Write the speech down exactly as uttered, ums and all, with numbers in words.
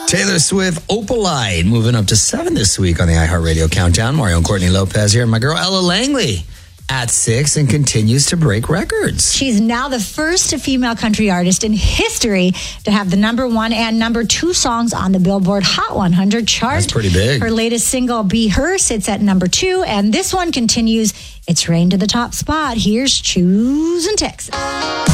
Taylor Swift, Opalite, moving up to seven this week on the iHeartRadio Countdown. Mario and Courtney Lopez here. And my girl Ella Langley at six and continues to break records. She's now the first female country artist in history to have the number one and number two songs on the Billboard Hot one hundred chart. That's pretty big. Her latest single, Be Her, sits at number two. And this one continues its reign to the top spot. Here's Choosing Texas.